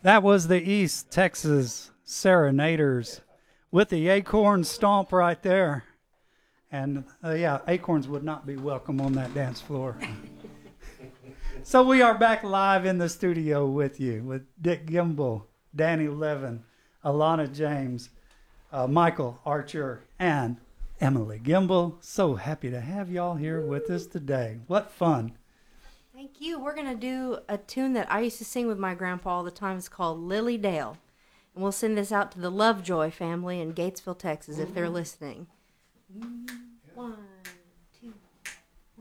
That was the East Texas Serenaders with the Acorn Stomp right there. And yeah, Acorns would not be welcome on that dance floor. So we are back live in the studio with you, with Dick Gimbel, Danny Levin, Alana James, Michael Archer, and Emily Gimbel. So happy to have y'all here with us today. What fun. Thank you. We're going to do a tune that I used to sing with my grandpa all the time. It's called Lily Dale. And we'll send this out to the Lovejoy family in Gatesville, Texas, if they're listening.